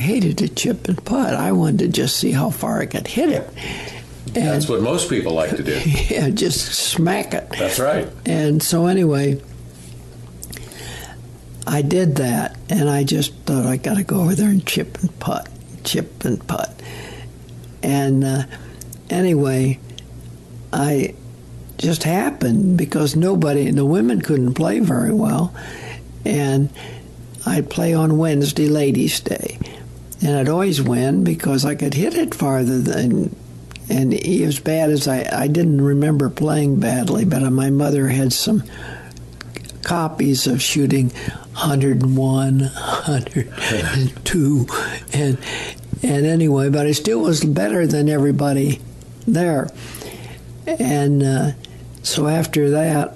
hated to chip and putt. I wanted to just see how far I could hit it. And, that's what most people like to do. Yeah, just smack it. That's right. And so anyway, I did that, and I just thought I got to go over there and chip and putt. And anyway, I just happened because the women couldn't play very well, and I'd play on Wednesday, Ladies' Day, and I'd always win because I could hit it farther than. And as bad as I didn't remember playing badly, but my mother had some copies of shooting 101, 102, and anyway, but I still was better than everybody there. And so after that,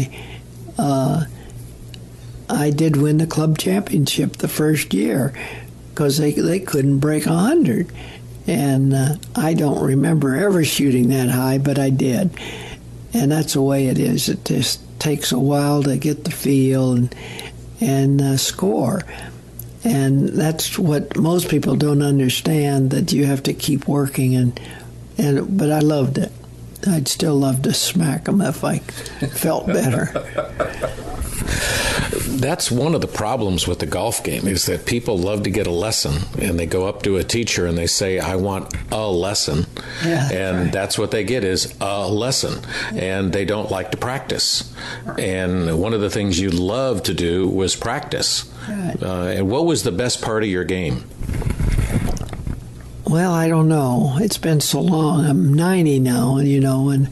I did win the club championship the first year because they couldn't break 100. And I don't remember ever shooting that high, but I did. And that's the way it is. It just takes a while to get the feel and score. And that's what most people don't understand, that you have to keep working. But I loved it. I'd still love to smack them if I felt better. That's one of the problems with the golf game, is that people love to get a lesson, and they go up to a teacher and they say, I want a lesson. Yeah, and right. That's what they get, is a lesson. And they don't like to practice. And one of the things you loved to do was practice. Right. And what was the best part of your game? Well, I don't know. It's been so long. I'm 90 now, and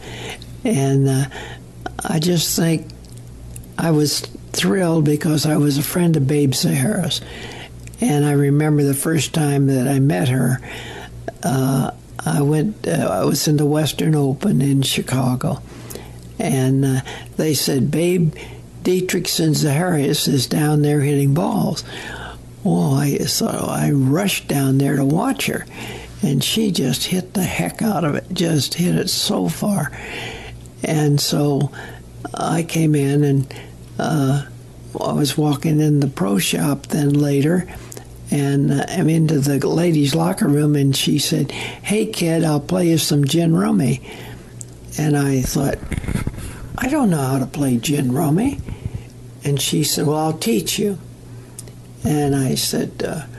I just think I was thrilled because I was a friend of Babe Sahara's. And I remember the first time that I met her, I was in the Western Open in Chicago. And they said, Babe Dietrichson Zaharias is down there hitting balls. Well, I rushed down there to watch her. And she just hit the heck out of it, just hit it so far. And so I came in and I was walking in the pro shop then later, and I'm into the ladies' locker room, and she said, hey, kid, I'll play you some gin rummy. And I thought, I don't know how to play gin rummy. And she said, well, I'll teach you. And I said,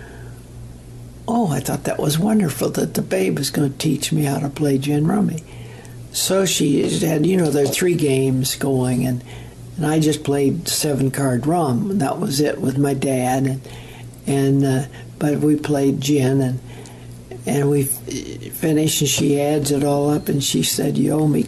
I thought that was wonderful that the Babe was going to teach me how to play gin rummy. So she had, there are 3 games going, and I just played 7-card rum, and that was it with my dad. But we played gin, and we finished, and she adds it all up, and she said, you owe me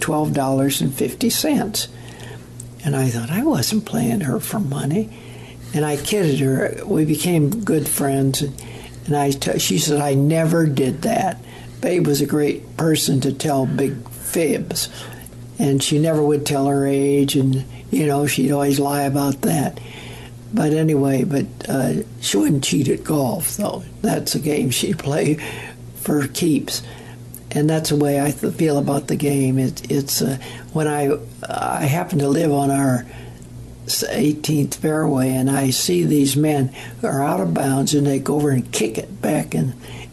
$12.50. And I thought, I wasn't playing her for money. And I kidded her. We became good friends, and she said, I never did that. Babe was a great person to tell big fibs, and she never would tell her age, and she'd always lie about that. But anyway, she wouldn't cheat at golf, though. That's a game she'd play for keeps, and that's the way I feel about the game. It's when I happen to live on our 18th fairway, and I see these men who are out of bounds, and they go over and kick it back in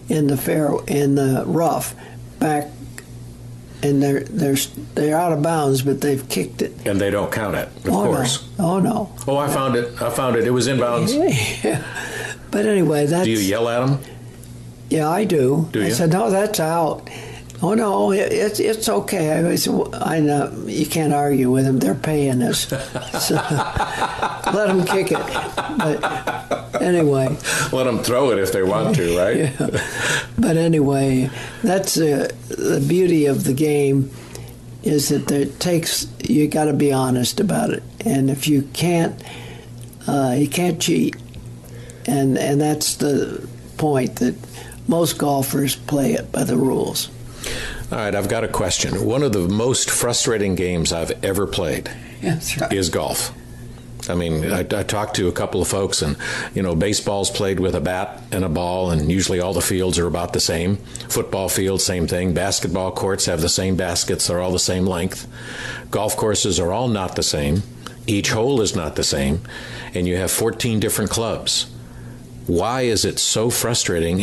the rough back. And they're out of bounds, but they've kicked it. And they don't count it, of course. No. Oh, no. Oh, I found it. It was in bounds. Yeah. But anyway, that's... Do you yell at them? Yeah, I do. Do you? I said, no, that's out. Oh, no, it's okay. I know, you can't argue with them. They're paying us. So, let them kick it. But anyway. Let them throw it if they want to, right? Yeah. But anyway, that's the beauty of the game, is that you got to be honest about it. And if you can't cheat. And that's the point, that most golfers play it by the rules. All right, I've got a question. One of the most frustrating games I've ever played is golf. I mean, I talked to a couple of folks, and, baseball's played with a bat and a ball, and usually all the fields are about the same. Football field, same thing. Basketball courts have the same baskets. They're all the same length. Golf courses are all not the same. Each hole is not the same. And you have 14 different clubs. Why is it so frustrating